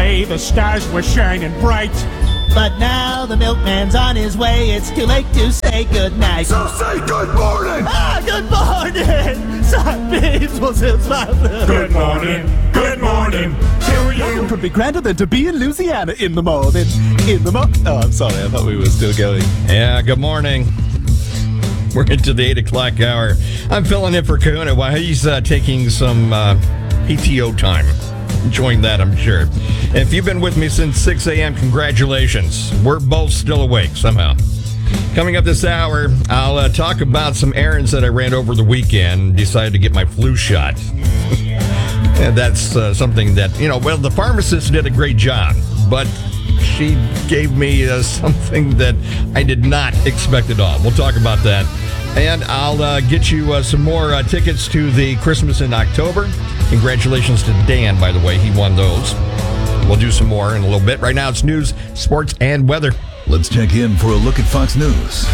day the stars were shining bright. But now the milkman's on his way. It's too late to say goodnight. So say good morning. Ah, good morning. Sunbeams was his mother. Good morning to you. Nothing could be grander than to be in Louisiana in the morning. Oh, I'm sorry. I thought we were still going. Yeah, good morning. We're into the 8 o'clock hour. I'm filling in for Kahuna while he's taking some PTO time. Enjoying that, I'm sure. And if you've been with me since 6 a.m., congratulations. We're both still awake somehow. Coming up this hour, I'll talk about some errands that I ran over the weekend and decided to get my flu shot. And that's something that, the pharmacist did a great job, but she gave me something that I did not expect at all. We'll talk about that. And I'll get you some more tickets to the Christmas in October. Congratulations to Dan, by the way. He won those. We'll do some more in a little bit. Right now, it's news, sports, and weather. Let's check in for a look at Fox News.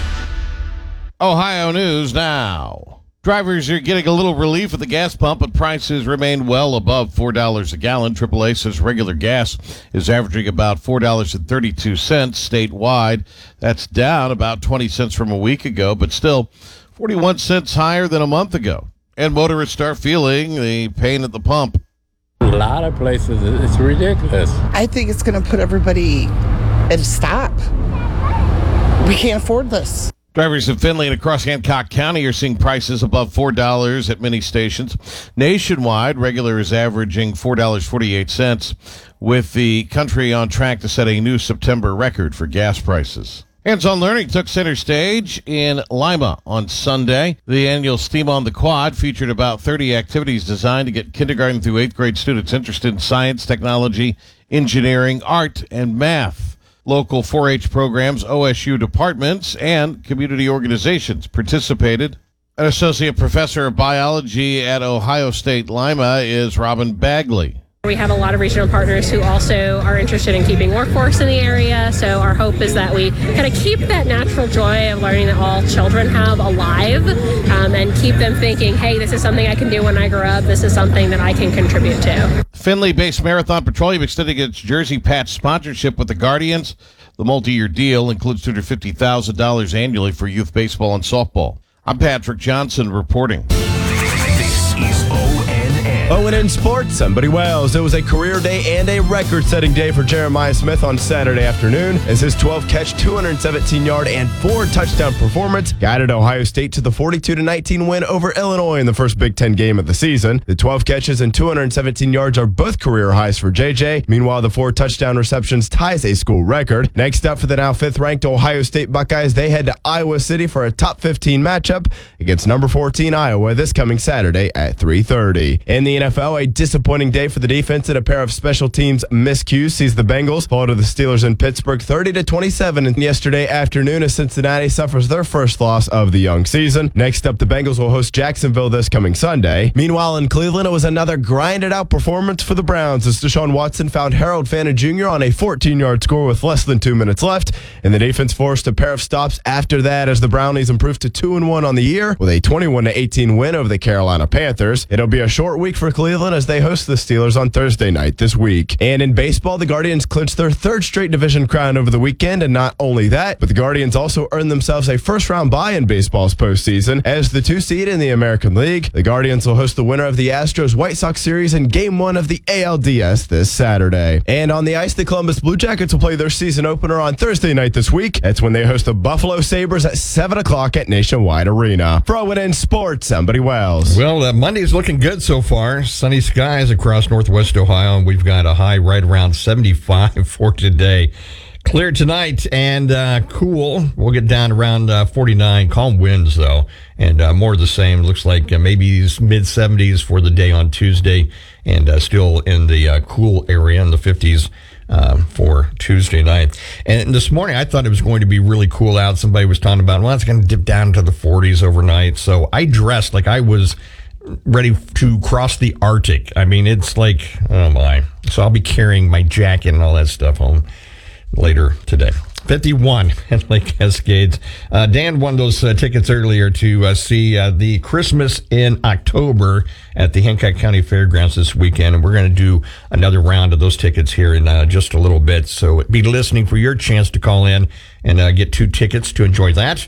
Ohio News now. Drivers are getting a little relief at the gas pump, but prices remain well above $4 a gallon. AAA says regular gas is averaging about $4.32 statewide. That's down about 20 cents from a week ago, but still 41 cents higher than a month ago. And motorists are feeling the pain at the pump. A lot of places, it's ridiculous. I think it's going to put everybody at a stop. We can't afford this. Drivers in Findlay and across Hancock County are seeing prices above $4 at many stations. Nationwide, regular is averaging $4.48, with the country on track to set a new September record for gas prices. Hands-on Learning took center stage in Lima on Sunday. The annual STEAM on the Quad featured about 30 activities designed to get kindergarten through 8th grade students interested in science, technology, engineering, art, and math. Local 4-H programs, OSU departments, and community organizations participated. An associate professor of biology at Ohio State Lima is Robin Bagley. We have a lot of regional partners who also are interested in keeping workforce in the area, so our hope is that we kind of keep that natural joy of learning that all children have alive, and keep them thinking, hey, this is something I can do when I grow up, this is something that I can contribute to. Findlay-based Marathon Petroleum extending its jersey patch sponsorship with the Guardians. The multi-year deal includes $250,000 annually for youth baseball and softball. I'm Patrick Johnson reporting. This is ONN Sports, somebody Wells. It was a career day and a record-setting day for Jeremiah Smith on Saturday afternoon as his 12-catch, 217-yard, and 4-touchdown performance guided Ohio State to the 42-19 win over Illinois in the first Big Ten game of the season. The 12 catches and 217 yards are both career highs for JJ. Meanwhile, the 4-touchdown receptions ties a school record. Next up for the now 5th-ranked Ohio State Buckeyes, they head to Iowa City for a top 15 matchup against number 14 Iowa this coming Saturday at 3:30. In the NFL, a disappointing day for the defense and a pair of special teams miscues sees the Bengals fall to the Steelers in Pittsburgh 30-27 and yesterday afternoon as Cincinnati suffers their first loss of the young season. Next up, the Bengals will host Jacksonville this coming Sunday. Meanwhile, in Cleveland, it was another grinded-out performance for the Browns as Deshaun Watson found Harold Fanta Jr. on a 14-yard score with less than 2 minutes left, and the defense forced a pair of stops after that as the Brownies improved to 2-1 on the year with a 21-18 win over the Carolina Panthers. It'll be a short week for Cleveland as they host the Steelers on Thursday night this week. And in baseball, the Guardians clinched their 3rd straight division crown over the weekend, and not only that, but the Guardians also earned themselves a first-round bye in baseball's postseason. As the 2 seed in the American League, the Guardians will host the winner of the Astros-White Sox series in Game 1 of the ALDS this Saturday. And on the ice, the Columbus Blue Jackets will play their season opener on Thursday night this week. That's when they host the Buffalo Sabres at 7 o'clock at Nationwide Arena. For ONN Sports, somebody Wells. Well, Monday's looking good so far. Sunny skies across northwest Ohio, and we've got a high right around 75 for today. Clear tonight and cool. We'll get down around 49. Calm winds, though, and more of the same. Looks like maybe mid-70s for the day on Tuesday, and still in the cool area in the 50s for Tuesday night. And this morning, I thought it was going to be really cool out. Somebody was talking about, well, it's going to dip down to the 40s overnight. So I dressed like I was ready to cross the Arctic. I mean, it's like, oh my. So I'll be carrying my jacket and all that stuff home later today. 51 at Lake Cascades. Dan won those tickets earlier to see the Christmas in October at the Hancock County Fairgrounds this weekend, and we're going to do another round of those tickets here in just a little bit. So be listening for your chance to call in and get 2 tickets to enjoy that.